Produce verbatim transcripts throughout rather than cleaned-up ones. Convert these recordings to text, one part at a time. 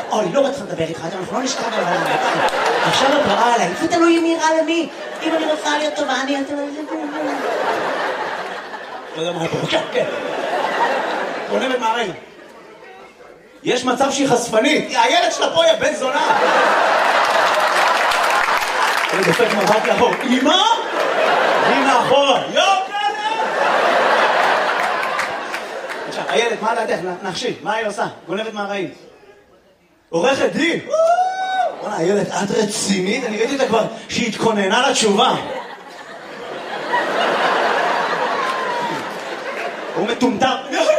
אוי, לא רוצה לדבר איתך, אנחנו לא נשכב על העולם. עכשיו הפרעה עליי, זה תלוי מי רע למי. אם אני רוצה להיות טובה, אני... לא יודע מה פה, כן, כן. גונבת מהרגע. יש מצב שהיא חשפנית, הילד שלה פה היא בן זונה. אני דופק מבט לאחור, אמא? היא מאחורה, יו כזה! עכשיו, הילד, מה לידך? נחשי, מה היא עושה? גונבת מהרעים. עורכת דין! בוא'נה, הילד, את רצינית? אני ראיתי אותה כבר שהיא התכוננה לתשובה. הוא מטומטם.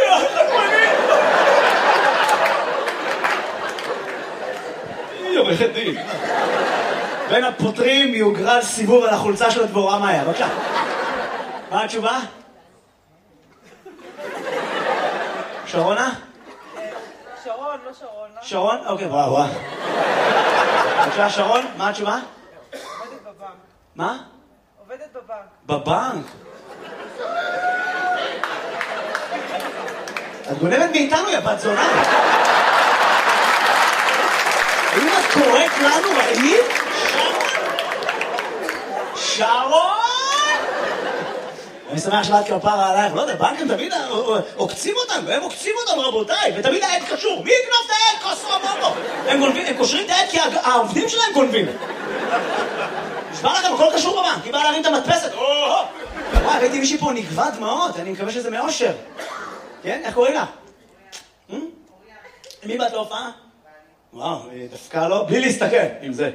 היא עורכת דין. בין הפותרים יוגרל סיבוב על החולצה של הדבורה מאיה. בבקשה. מה התשובה? שרונה? שרון, לא שרון. שרון? אוקיי, וואו, וואו. בבקשה, שרון, מה התשובה? עובדת בבנק. מה? עובדת בבנק. בבנק? את גונבת מאיתנו, יא בת זונה. האם את קוראת לנו רעים? שרון! אני שמח שלאת כפרה עלייך, לא יודע, בנקים תמיד עוקצים אותנו, הם עוקצים אותנו רבותיי, ותמיד העד קשור. מי יקנוף את העד? קוסו אמונו. הם קושרים את העד כי העובדים שלהם גונבים. נשמע לכם, הכל קשור בבנק, היא באה להרים את המדפסת. וואי, ראיתי מישהי פה נגבה דמעות, אני מקווה שזה מאושר. כן? איך קוראים לה? מי באת להופעה? וואו, דווקא לא, בלי להסתכל עם זה.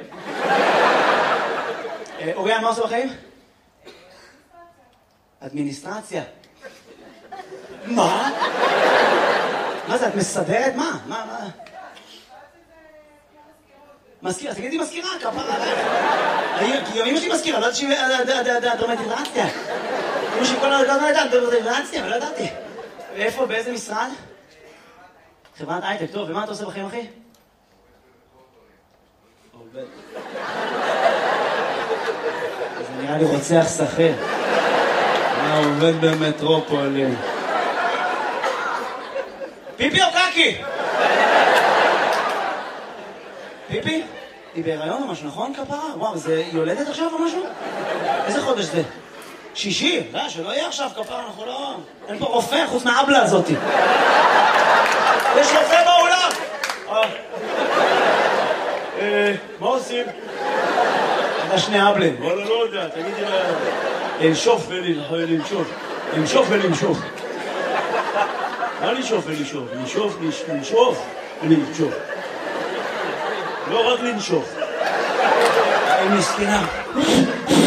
אוריאן, מה עושה בחיים? אדמיניסטרציה. מה? מה זה, את מסדרת? מה? מה, מה? מזכירה, תגידי מזכירה, כפרה עליי. כי אמא שלי מזכירה, לא יודעת שהיא דרמטיזציה. אמא שלי כל הדרגות לא יודעת, דרמטיזציה, לא ידעתי. ואיפה, באיזה משרד? חברת הייטק, טוב, ומה אתה עושה בחיים, אחי? עובד. זה נראה לי רוצח שכיר. מה עובד במטרופולין? פיפי או קקי? פיפי? היא בהיריון או משהו, נכון כפרה? וואו, זה יולדת עכשיו או משהו? איזה חודש זה? שישי? לא, שלא יהיה עכשיו כפרה, אנחנו לא... אין פה רופא חוץ מהאבלה הזאת. יש רופא בעולם! מה עושים? אתה שני אבלים. וואלה, לא יודע, תגידי לה... לנשוף ולנשוף. לנשוף ולנשוף. מה לנשוף ולנשוף? לנשוף, לנשוף ולנשוף. לא רק לנשוף. היא מסכנה.